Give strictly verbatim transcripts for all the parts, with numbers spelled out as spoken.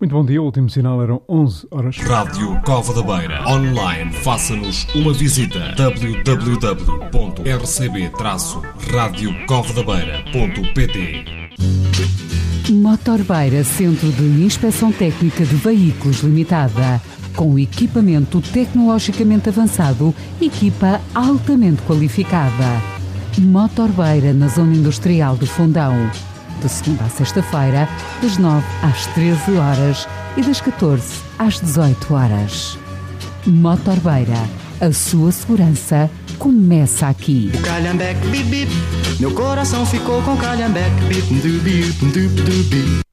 Muito bom dia, o último sinal eram onze horas. Rádio Cova da Beira. Online, faça-nos uma visita. w w w ponto r c b traço radio cova da beira ponto p t. Motor Beira, Centro de Inspeção Técnica de Veículos Limitada. Com equipamento tecnologicamente avançado, equipa altamente qualificada. Motor Beira, na Zona Industrial do Fundão. De segunda a sexta-feira, das nove às treze horas e das catorze às dezoito horas. Motor Beira, a sua segurança começa aqui. O calhambeque, bip, bip, meu coração ficou com calhambeque, bip, du, bip, du, du, bip.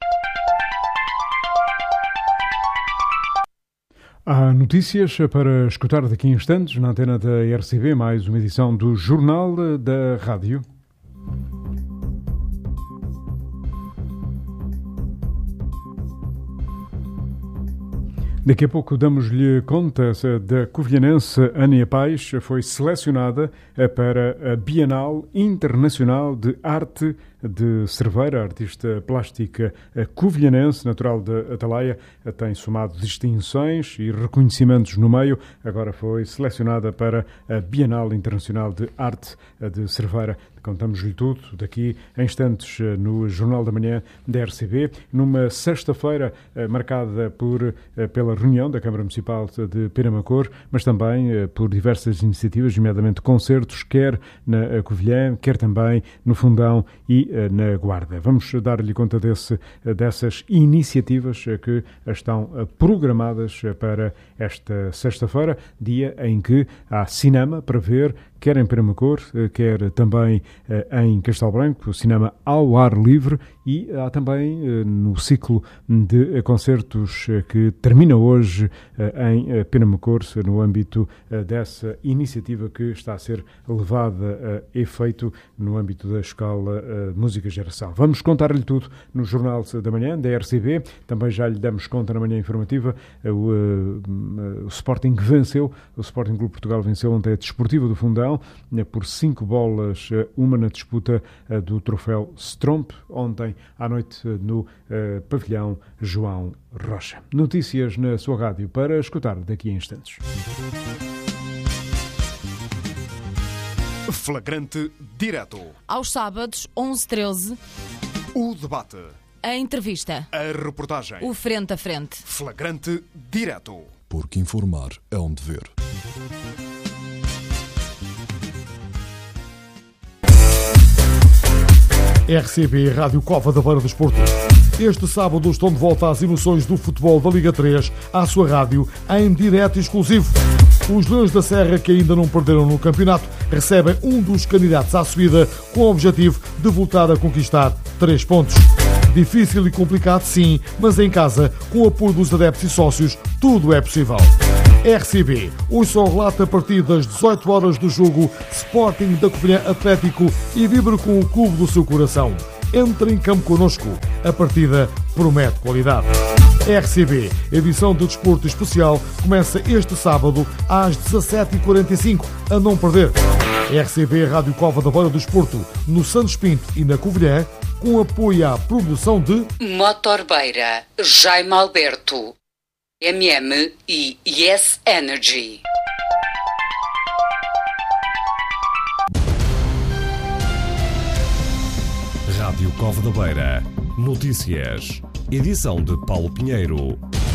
Há notícias para escutar daqui a instantes na antena da R C B, mais uma edição do Jornal da Rádio. Daqui a pouco damos-lhe conta da covilhanense Ania Paz, foi selecionada para a Bienal Internacional de Arte de Cerveira. A artista plástica covilhanense, natural de Atalaia, tem somado distinções e reconhecimentos no meio. Agora foi selecionada para a Bienal Internacional de Arte de Cerveira. Contamos-lhe tudo daqui a instantes no Jornal da Manhã da R C B, numa sexta-feira marcada por, pela reunião da Câmara Municipal de Penamacor, mas também por diversas iniciativas, nomeadamente concertos, quer na Covilhã, quer também no Fundão e na Guarda. Vamos dar-lhe conta desse, dessas iniciativas que estão programadas para esta sexta-feira, dia em que há cinema para ver, quer em Penamacor, quer também em Castelo Branco, cinema ao ar livre, e há também no ciclo de concertos que termina hoje em Penamacor, no âmbito dessa iniciativa que está a ser levada a efeito no âmbito da Escola Música Geração. Vamos contar-lhe tudo no Jornal da Manhã da R C B, também já lhe damos conta na manhã informativa. O, o Sporting venceu, o Sporting Clube Portugal venceu ontem a Desportiva do Fundão por cinco bolas, uma na disputa do troféu Stromp, ontem à noite no uh, pavilhão João Rocha. Notícias na sua rádio para escutar daqui a instantes. Flagrante direto. Aos sábados, onze e treze. O debate. A entrevista. A reportagem. O frente a frente. Flagrante direto. Porque informar é um dever. R C B Rádio Cova da Beira do Desporto. Este sábado estão de volta às emoções do futebol da Liga três à sua rádio em direto exclusivo. Os Leões da Serra, que ainda não perderam no campeonato, recebem um dos candidatos à subida com o objetivo de voltar a conquistar três pontos. Difícil e complicado, sim, mas em casa, com o apoio dos adeptos e sócios, tudo é possível. R C B, hoje só relata a partir das dezoito horas do jogo Sporting da Covilhã Atlético e vibre com o clube do seu coração. Entre em campo connosco, a partida promete qualidade. R C B, edição do Desporto Especial, começa este sábado às dezassete e quarenta e cinco, a não perder. R C B Rádio Cova da Beira do Desporto, no Santos Pinto e na Covilhã, com apoio à produção de Motor Beira, Jaime Alberto, M M e Yes Energy. Rádio Cova da Beira. Notícias. Edição de Paulo Pinheiro.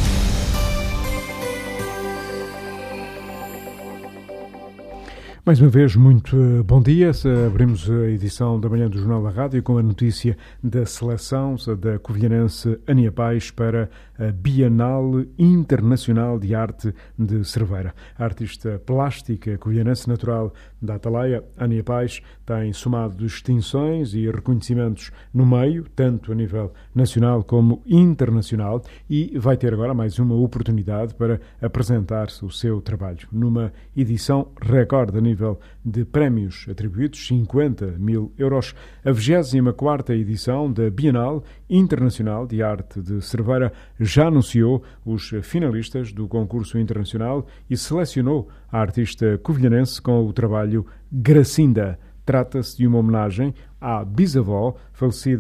Mais uma vez, muito bom dia. Abrimos a edição da manhã do Jornal da Rádio com a notícia da seleção da covilhanense Ania Paz para a Bienal Internacional de Arte de Cerveira. A artista plástica covilhanense natural da Atalaia, Ania Paz, tem somado distinções e reconhecimentos no meio, tanto a nível nacional como internacional, e vai ter agora mais uma oportunidade para apresentar o seu trabalho numa edição recorde a nível de prémios atribuídos, cinquenta mil euros. A vigésima quarta edição da Bienal Internacional de Arte de Cerveira já anunciou os finalistas do concurso internacional e selecionou a artista covilhanense com o trabalho Gracinda. Trata-se de uma homenagem à bisavó, falecida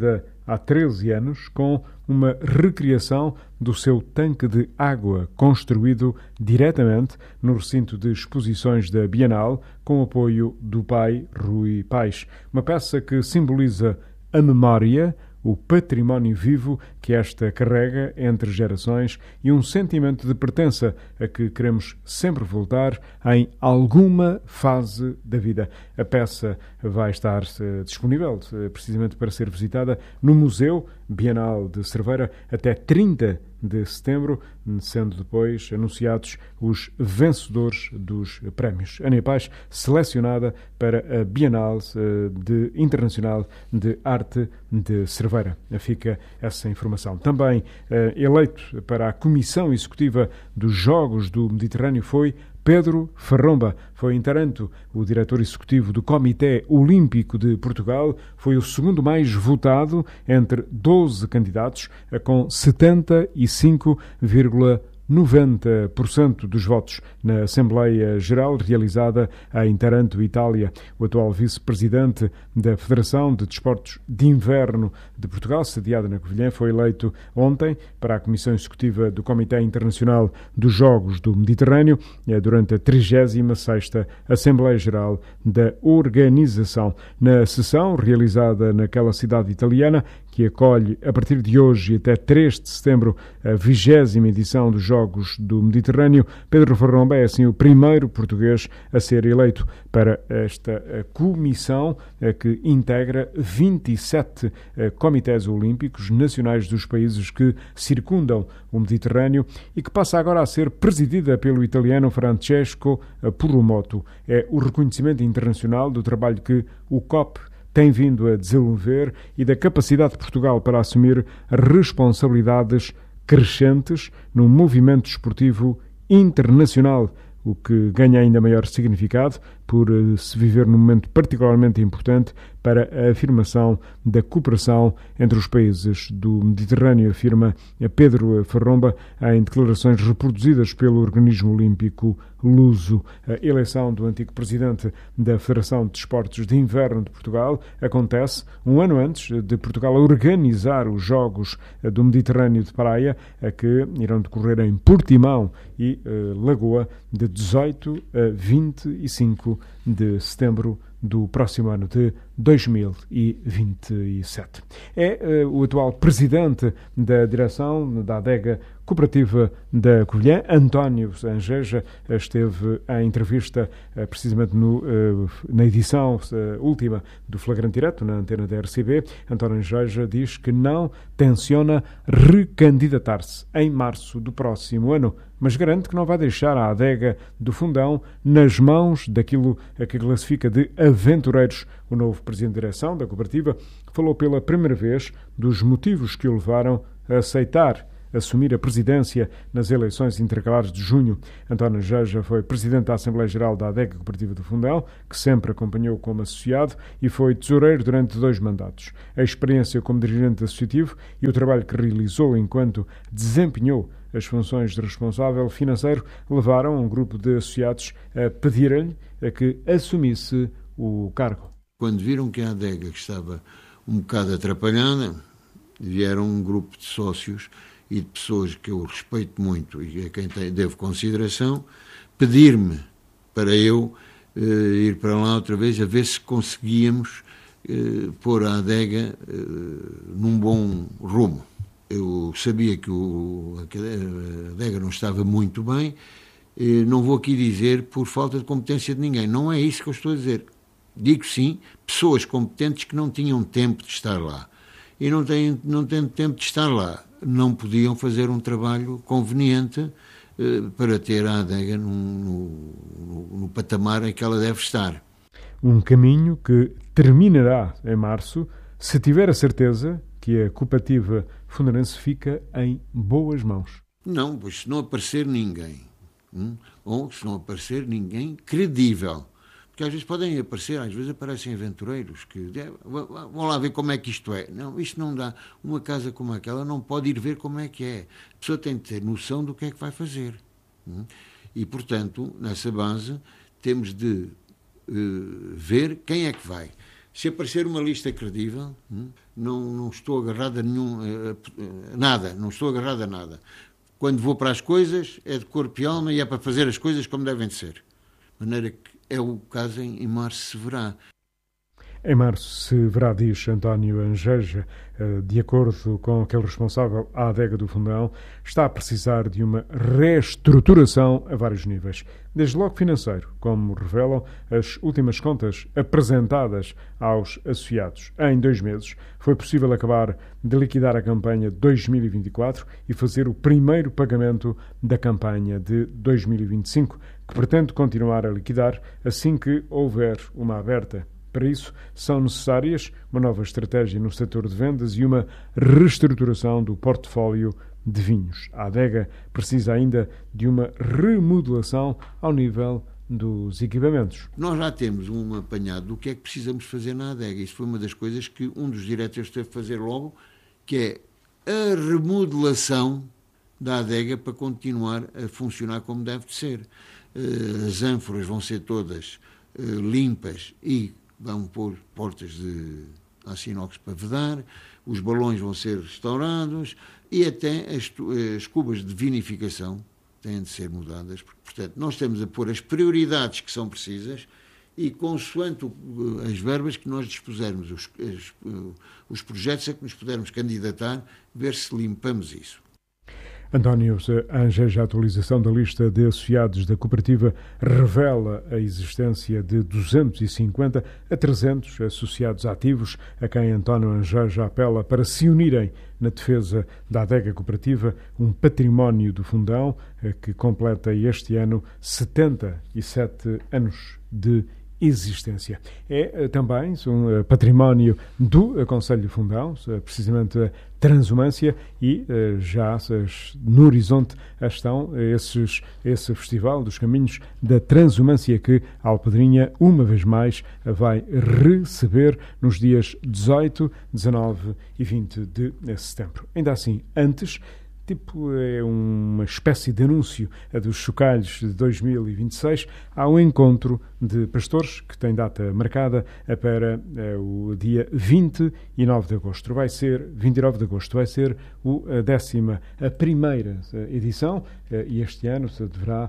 há treze anos, com uma recriação do seu tanque de água, construído diretamente no recinto de exposições da Bienal, com o apoio do pai Rui Paes. Uma peça que simboliza a memória, o património vivo que esta carrega entre gerações e um sentimento de pertença a que queremos sempre voltar em alguma fase da vida. A peça vai estar uh, disponível uh, precisamente para ser visitada no Museu Bienal de Cerveira até trinta de setembro, sendo depois anunciados os vencedores dos prémios. Ania Paes, selecionada para a Bienal de Internacional de Arte de Cerveira. Fica essa informação. Também eh, eleito para a Comissão Executiva dos Jogos do Mediterrâneo foi Pedro Farromba. Foi em Taranto o diretor executivo do Comitê Olímpico de Portugal. Foi o segundo mais votado entre doze candidatos, com setenta e cinco vírgula noventa por cento dos votos na Assembleia Geral realizada em Taranto, Itália. O atual vice-presidente da Federação de Desportos de Inverno de Portugal, sediada na Covilhã, foi eleito ontem para a Comissão Executiva do Comitê Internacional dos Jogos do Mediterrâneo durante a trigésima sexta Assembleia Geral da organização. Na sessão realizada naquela cidade italiana, que acolhe a partir de hoje até três de setembro a vigésima edição dos Jogos do Mediterrâneo, Pedro Farromba é assim o primeiro português a ser eleito para esta comissão que integra vinte e sete comitês olímpicos nacionais dos países que circundam o Mediterrâneo e que passa agora a ser presidida pelo italiano Francesco Purrumoto. É o reconhecimento internacional do trabalho que o C O P tem vindo a desenvolver e da capacidade de Portugal para assumir responsabilidades crescentes num movimento desportivo internacional, o que ganha ainda maior significado por se viver num momento particularmente importante para a afirmação da cooperação entre os países do Mediterrâneo, afirma Pedro Farromba em declarações reproduzidas pelo Organismo Olímpico Luso. A eleição do antigo presidente da Federação de Desportos de Inverno de Portugal acontece um ano antes de Portugal organizar os Jogos do Mediterrâneo de Praia, que irão decorrer em Portimão e uh, Lagoa de dezoito a vinte e cinco de setembro do próximo ano de dois mil e vinte e sete. É uh, o atual presidente da direção da adega cooperativa da Covilhã, António Angeja, esteve em entrevista uh, precisamente no, uh, na edição uh, última do Flagrante Direto, na antena da R C B. António Angeja diz que não tenciona recandidatar-se em março do próximo ano, mas garante que não vai deixar a adega do Fundão nas mãos daquilo a que classifica de aventureiros. O novo presidente de direção da cooperativa falou pela primeira vez dos motivos que o levaram a aceitar assumir a presidência nas eleições intercalares de junho. António Angeja foi presidente da Assembleia Geral da Adega Cooperativa do Fundão, que sempre acompanhou como associado e foi tesoureiro durante dois mandatos. A experiência como dirigente associativo e o trabalho que realizou enquanto desempenhou as funções de responsável financeiro levaram um grupo de associados a pedir-lhe a que assumisse o cargo. Quando viram que a adega estava um bocado atrapalhada, vieram um grupo de sócios e de pessoas que eu respeito muito e a quem devo consideração, pedir-me para eu uh, ir para lá outra vez a ver se conseguíamos uh, pôr a adega uh, num bom rumo. Eu sabia que o, a adega não estava muito bem, uh, não vou aqui dizer por falta de competência de ninguém, não é isso que eu estou a dizer. Digo sim, pessoas competentes que não tinham tempo de estar lá. E não têm, não tendo tempo de estar lá, não podiam fazer um trabalho conveniente eh, para ter a adega no, no, no patamar em que ela deve estar. Um caminho que terminará em março, se tiver a certeza que a cooperativa fundarense fica em boas mãos. Não, pois se não aparecer ninguém, hum, ou se não aparecer ninguém credível, porque às vezes podem aparecer, às vezes aparecem aventureiros que vão lá ver como é que isto é. Não, isto não dá. Uma casa como aquela não pode ir ver como é que é. A pessoa tem de ter noção do que é que vai fazer. E, portanto, nessa base, temos de uh, ver quem é que vai. Se aparecer uma lista credível, não, não estou agarrado a nenhum, a nada, não estou agarrado a nada. Quando vou para as coisas, é de corpo e alma e é para fazer as coisas como devem de ser. De maneira que é o caso em, em março se verá. Em março se verá, diz António Angeja, de acordo com aquele responsável, a adega do Fundão está a precisar de uma reestruturação a vários níveis. Desde logo financeiro, como revelam as últimas contas apresentadas aos associados. Em dois meses foi possível acabar de liquidar a campanha de dois mil e vinte e quatro e fazer o primeiro pagamento da campanha de dois mil e vinte e cinco, que pretende continuar a liquidar assim que houver uma aberta. Para isso, são necessárias uma nova estratégia no setor de vendas e uma reestruturação do portfólio de vinhos. A adega precisa ainda de uma remodelação ao nível dos equipamentos. Nós já temos um apanhado do que é que precisamos fazer na adega. Isso foi uma das coisas que um dos diretores teve que fazer logo, que é a remodelação da adega para continuar a funcionar como deve de ser. As ânforas vão ser todas limpas e vão pôr portas de aço inox para vedar, os balões vão ser restaurados e até as, as cubas de vinificação têm de ser mudadas. Porque, portanto, nós temos a pôr as prioridades que são precisas e, consoante as verbas que nós dispusermos, os, as, os projetos a que nos pudermos candidatar, ver se limpamos isso. António Angeja, a atualização da lista de associados da cooperativa revela a existência de duzentos e cinquenta a trezentos associados ativos, a quem António Angeja apela para se unirem na defesa da adega cooperativa, um património do Fundão que completa este ano setenta e sete anos de existência. É também um património do Conselho de Fundão, precisamente a Transumância, e já no horizonte estão esses, esse Festival dos Caminhos da Transumância que a Alpedrinha, uma vez mais, vai receber nos dias dezoito, dezanove e vinte de setembro. Ainda assim, antes, tipo, é uma espécie de anúncio dos chocalhos de dois mil e vinte e seis. Há um encontro de pastores que tem data marcada para é, o dia vinte e nove de agosto. Vai ser, vinte e nove de agosto, vai ser o, a décima a primeira edição e este ano se deverá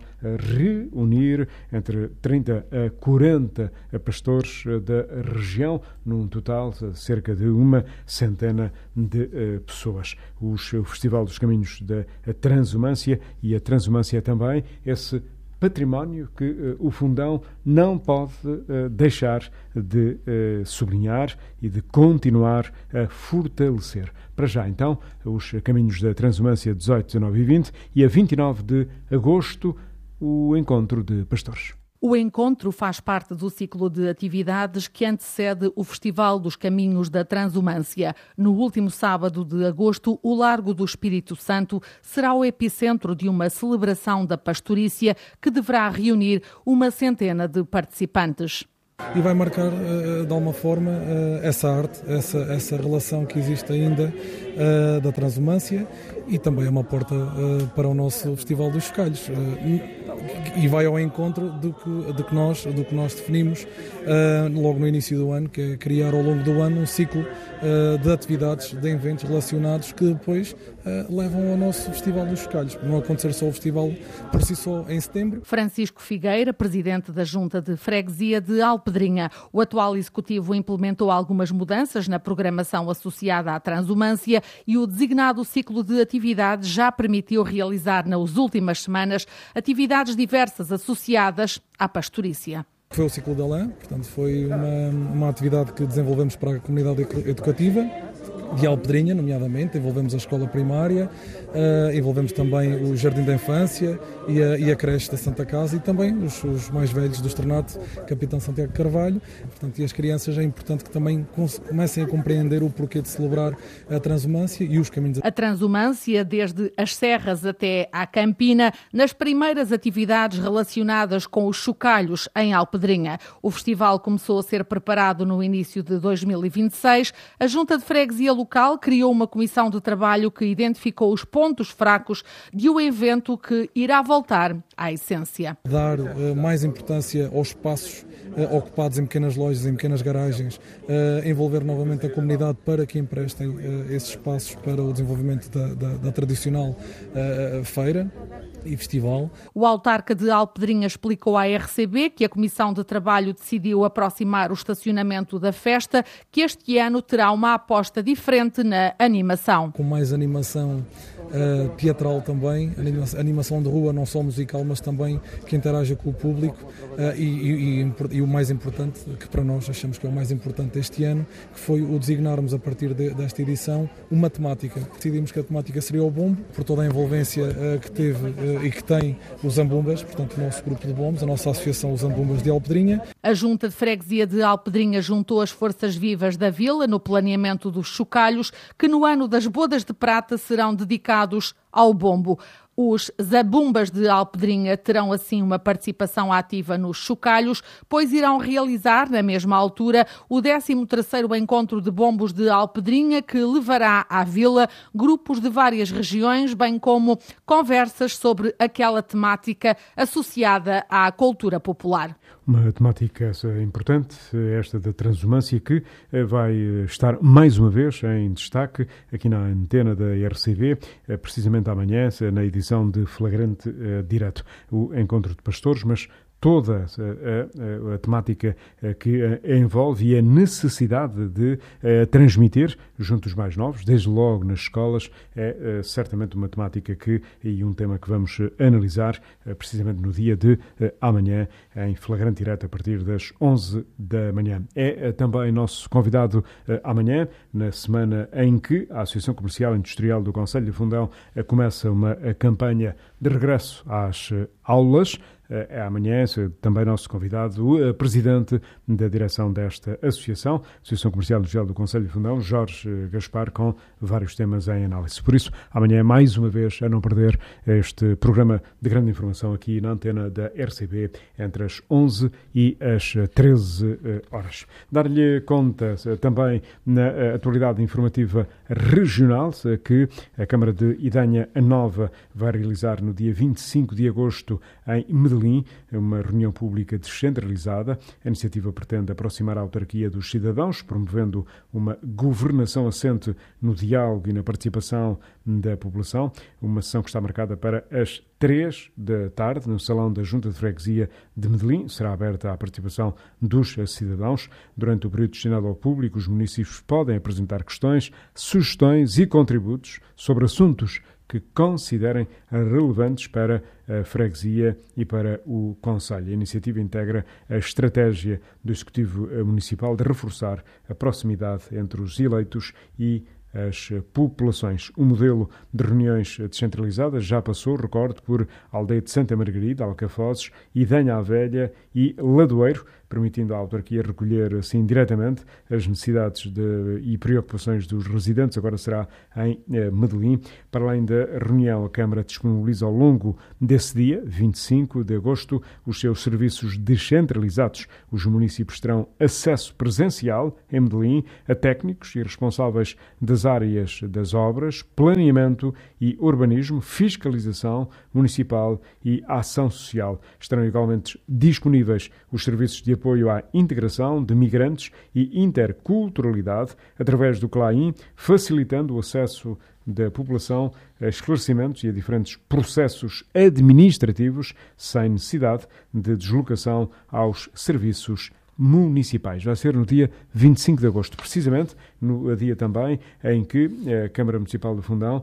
reunir entre trinta a quarenta pastores da região, num total de cerca de uma centena de uh, pessoas. Os, o Festival dos Caminhos da Transumância, e a Transumância é também esse património que uh, o Fundão não pode uh, deixar de uh, sublinhar e de continuar a fortalecer. Para já, então, os Caminhos da Transumância dezoito, dezanove e vinte, e a vinte e nove de agosto, o Encontro de Pastores. O encontro faz parte do ciclo de atividades que antecede o Festival dos Caminhos da Transumância. No último sábado de agosto, o Largo do Espírito Santo será o epicentro de uma celebração da pastorícia que deverá reunir uma centena de participantes. E vai marcar, de alguma forma, essa arte, essa, essa relação que existe ainda da Transumância, e também é uma porta para o nosso Festival dos Chocalhos. E vai ao encontro do que, do que, nós, do que nós definimos uh, logo no início do ano, que é criar ao longo do ano um ciclo uh, de atividades, de eventos relacionados que depois uh, levam ao nosso Festival dos Chocalhos. Para não acontecer só o festival por si só em setembro. Francisco Figueira, presidente da Junta de Freguesia de Alpedrinha. O atual executivo implementou algumas mudanças na programação associada à Transumância e o designado ciclo de atividades já permitiu realizar nas últimas semanas atividades diversas associadas à pastorícia. Foi o ciclo da lã, portanto foi uma, uma atividade que desenvolvemos para a comunidade educativa de Alpedrinha, nomeadamente, envolvemos a escola primária, uh, envolvemos também o jardim da infância e a, e a creche da Santa Casa e também os, os mais velhos do Externato Capitão Santiago Carvalho. Portanto, e as crianças é importante que também comecem a compreender o porquê de celebrar a Transumância e os caminhos. A Transumância, desde as serras até à Campina, nas primeiras atividades relacionadas com os chocalhos em Alpedrinha. O festival começou a ser preparado no início de dois mil e vinte e seis. A Junta de Freguesia local criou uma comissão de trabalho que identificou os pontos fracos de um evento que irá voltar à essência. Dar uh, mais importância aos espaços uh, ocupados em pequenas lojas, em pequenas garagens, uh, envolver novamente a comunidade para que emprestem uh, esses espaços para o desenvolvimento da, da, da tradicional uh, feira e festival. O autarca de Alpedrinha explicou à R C B que a Comissão de Trabalho decidiu aproximar o estacionamento da festa, que este ano terá uma aposta diferente na animação. Com mais animação uh, teatral também, animação, animação de rua, não só musical, mas também que interaja com o público uh, e, e, e, e o mais importante, que para nós achamos que é o mais importante este ano, que foi o designarmos a partir de, desta edição uma temática. Decidimos que a temática seria o bombo, por toda a envolvência uh, que teve uh, e que tem os Zambumbas, portanto o nosso grupo de bombos, a nossa associação Os Zambumbas de Alpedrinha. A Junta de Freguesia de Alpedrinha juntou as forças vivas da vila no planeamento dos chocalhos, que no ano das bodas de prata serão dedicados ao bombo. Os Zabumbas de Alpedrinha terão assim uma participação ativa nos chocalhos, pois irão realizar, na mesma altura, o décimo terceiro encontro de bombos de Alpedrinha, que levará à vila grupos de várias regiões, bem como conversas sobre aquela temática associada à cultura popular. Uma temática essa importante, esta da transumância, que vai estar mais uma vez em destaque aqui na antena da R C B, precisamente amanhã, na edição de Flagrante uh, Direto, o Encontro de Pastores, mas toda a, a, a temática que a envolve e a necessidade de a, transmitir junto dos mais novos, desde logo nas escolas, é a, certamente uma temática que, e um tema que vamos analisar a, precisamente no dia de a, amanhã, em Flagrante Direto, a partir das onze da manhã. É a, também nosso convidado a, amanhã, na semana em que a Associação Comercial e Industrial do Concelho de Fundão a, começa uma a campanha de regresso às a, aulas. É amanhã, também nosso convidado, o presidente da direção desta associação, Associação Comercial e Industrial do Concelho de Fundão, Jorge Gaspar, com vários temas em análise. Por isso, amanhã, mais uma vez, a não perder este programa de grande informação aqui na antena da R C B, entre as onze e as treze horas. Dar-lhe conta também na atualidade informativa regional que a Câmara de Idanha Nova vai realizar no dia vinte e cinco de agosto em Medellín, uma reunião pública descentralizada. A iniciativa pretende aproximar a autarquia dos cidadãos, promovendo uma governação assente no diálogo e na participação da população. Uma sessão que está marcada para as três da tarde, no Salão da Junta de Freguesia de Medellín. Será aberta à participação dos cidadãos. Durante o período destinado ao público, os municípios podem apresentar questões, sugestões e contributos sobre assuntos que considerem relevantes para a freguesia e para o concelho. A iniciativa integra a estratégia do Executivo Municipal de reforçar a proximidade entre os eleitos e as populações. O modelo de reuniões descentralizadas já passou, recordo, por Aldeia de Santa Margarida, Alcafozes, Idanha a Velha e Ladoeiro, permitindo à autarquia recolher, assim, diretamente as necessidades de, e preocupações dos residentes. Agora será em eh, Medellín. Para além da reunião, a Câmara disponibiliza ao longo desse dia, vinte e cinco de agosto, os seus serviços descentralizados. Os municípios terão acesso presencial em Medellín a técnicos e responsáveis das áreas das obras, planeamento e urbanismo, fiscalização municipal e ação social. Estarão igualmente disponíveis os serviços de apoio à integração de migrantes e interculturalidade através do CLAIN, facilitando o acesso da população a esclarecimentos e a diferentes processos administrativos sem necessidade de deslocação aos serviços municipais. Vai ser no dia vinte e cinco de agosto, precisamente no dia também em que a Câmara Municipal do Fundão,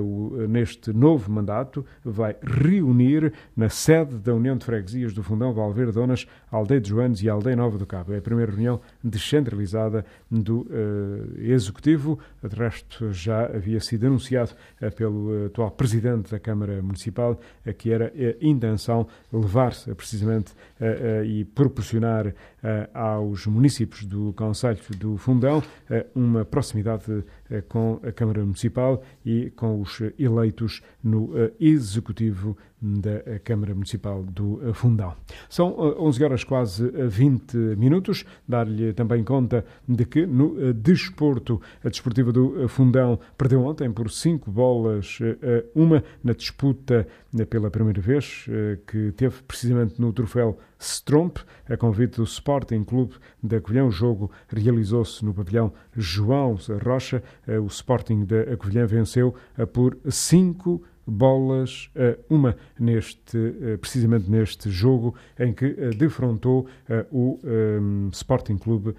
neste novo mandato, vai reunir na sede da União de Freguesias do Fundão, Valverde-Donas, Aldeia de Joanes e Aldeia Nova do Cabo. É a primeira reunião descentralizada do uh, Executivo. De resto, já havia sido anunciado uh, pelo atual Presidente da Câmara Municipal uh, que era a intenção levar-se uh, precisamente uh, uh, e proporcionar uh, aos municípios do Concelho do Fundão uh, uma proximidade com a Câmara Municipal e com os eleitos no Executivo da Câmara Municipal do Fundão. São onze horas quase vinte minutos. Dar-lhe também conta de que no desporto, a Desportiva do Fundão perdeu ontem por cinco bolas a uma na disputa pela primeira vez, que teve precisamente no troféu Stromp, a convite do Sporting Clube da Covilhã. O jogo realizou-se no pavilhão João Rocha. O Sporting da Covilhã venceu por cinco bolas a uma neste, precisamente neste jogo em que defrontou o um, Sporting Clube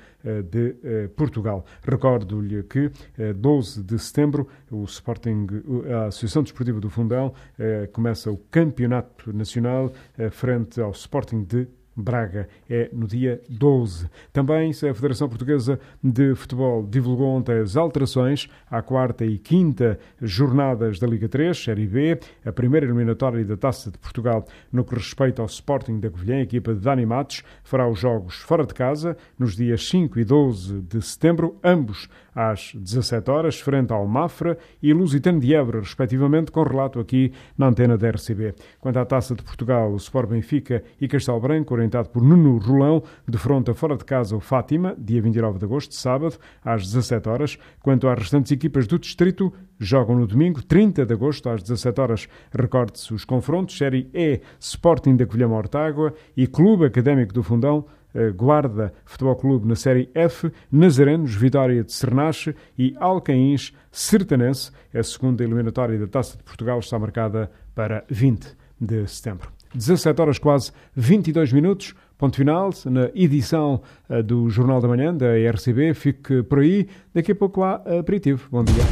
de Portugal. Recordo-lhe que doze de setembro o Sporting, a Associação Desportiva do Fundão começa o Campeonato Nacional frente ao Sporting de Braga. É no dia doze. Também a Federação Portuguesa de Futebol divulgou ontem as alterações à quarta e quinta jornadas da Liga três, Série B, a primeira eliminatória da Taça de Portugal. No que respeita ao Sporting da Covilhã, a equipa de Dani Matos fará os jogos fora de casa nos dias cinco e doze de setembro, ambos às dezassete horas, frente ao Mafra e Lusitano de Évora, respectivamente, com relato aqui na antena da R C B. Quanto à Taça de Portugal, o Sport Benfica e Castelo Branco, orientado por Nuno Rolão, defronta fora de casa o Fátima, dia vinte e nove de agosto, sábado, às dezassete horas. Quanto às restantes equipas do distrito, jogam no domingo, trinta de agosto, às dezassete horas. Recorde-se os confrontos: Série E, Sporting da Covilhã Mortágua e Clube Académico do Fundão, Guarda Futebol Clube na Série F, Nazarenos, Vitória de Cernache e Alcaíns Sertanense. A segunda eliminatória da Taça de Portugal está marcada para vinte de setembro. dezassete horas quase vinte e dois minutos, ponto final na edição do Jornal da Manhã da R C B. Fique por aí, daqui a pouco há aperitivo. Bom dia.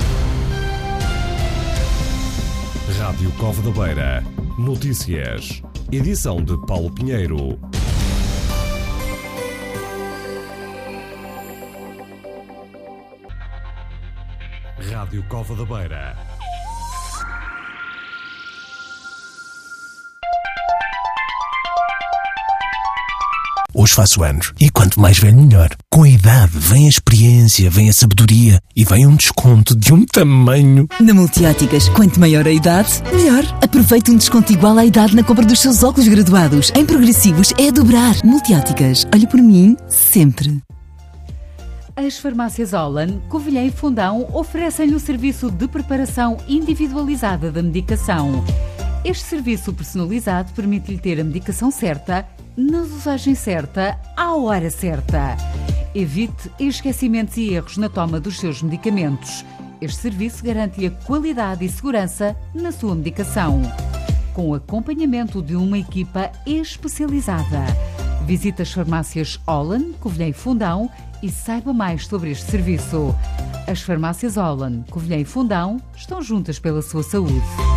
Rádio Cova da Beira. Notícias. Edição de Paulo Pinheiro. Rádio Cova da Beira. Hoje faço anos e quanto mais velho melhor. Com a idade vem a experiência, vem a sabedoria e vem um desconto de um tamanho. Na Multióticas, quanto maior a idade, melhor. Aproveite um desconto igual à idade na compra dos seus óculos graduados. Em progressivos é a dobrar. Multióticas, olhe por mim sempre. As farmácias Holland, Covilhã e Fundão oferecem-lhe o serviço de preparação individualizada da medicação. Este serviço personalizado permite-lhe ter a medicação certa, na dosagem certa, à hora certa. Evite esquecimentos e erros na toma dos seus medicamentos. Este serviço garante-lhe a qualidade e segurança na sua medicação, com o acompanhamento de uma equipa especializada. Visite as farmácias Holland, Covilhã e Fundão e saiba mais sobre este serviço. As farmácias Holland, Covilhã e Fundão estão juntas pela sua saúde.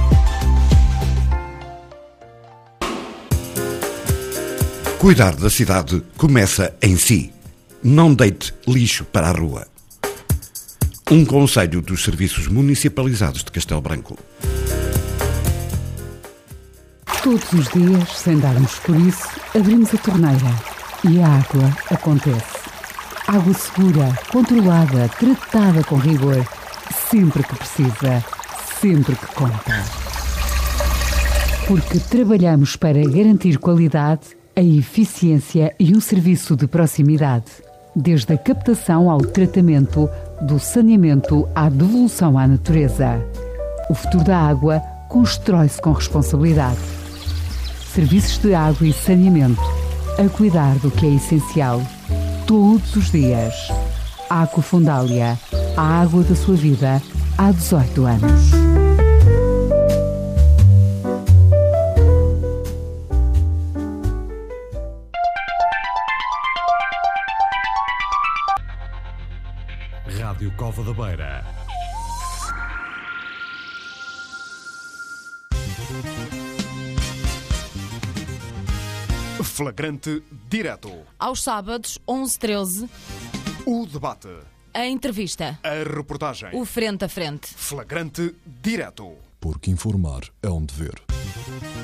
Cuidar da cidade começa em si. Não deite lixo para a rua. Um conselho dos serviços municipalizados de Castelo Branco. Todos os dias, sem darmos por isso, abrimos a torneira e a água acontece. Água segura, controlada, tratada com rigor, sempre que precisa, sempre que conta. Porque trabalhamos para garantir qualidade, a eficiência e o serviço de proximidade. Desde a captação ao tratamento, do saneamento à devolução à natureza. O futuro da água constrói-se com responsabilidade. Serviços de água e saneamento, a cuidar do que é essencial, todos os dias. Água Fundália, a água da sua vida, há dezoito anos. Rádio Cova da Beira. Flagrante direto. Aos sábados, onze e treze. O debate. A entrevista. A reportagem. O frente a frente. Flagrante direto. Porque informar é um dever.